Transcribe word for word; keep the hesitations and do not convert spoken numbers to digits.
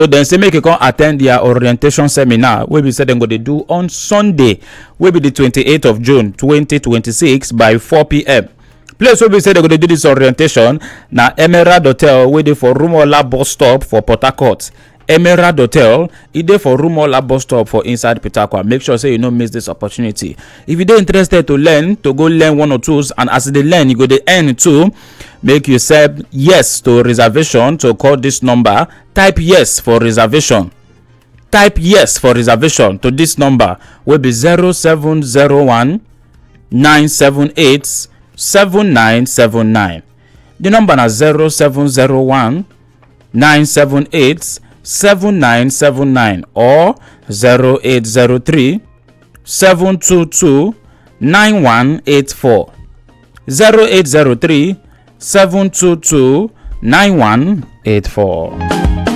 So then say make you come attend their orientation seminar wey be say dem go dey do on Sunday wey be the twenty-eighth of June twenty twenty-six by four p m Place wey be say dem go dey do this orientation na Emerald Hotel wey dey for Rumola bus stop for Port Harcourt. Emerald Hotel e dey for Rumola bus stop for inside Port Harcourt. Make sure say you no miss this opportunity. If you dey interested to learn, to go learn one or two, and as you dey learn you go dey earn too, make you say yes to reservation. To call this number, type yes for reservation. Type yes for reservation to this number wey be zero seven zero one nine seven eight seven nine seven nine. The number na zero seven zero one nine seven eight seven nine seven nine or zero eight zero three seven two two nine one eight four. zero eight zero three seven two two nine one eight four.